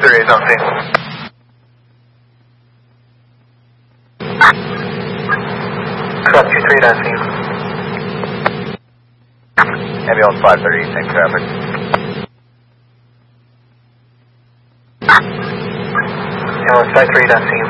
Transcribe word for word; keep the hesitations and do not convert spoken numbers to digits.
three is on scene. Truck two three on scene. Ambulance five thirty, same traffic. Ambulance five three on scene.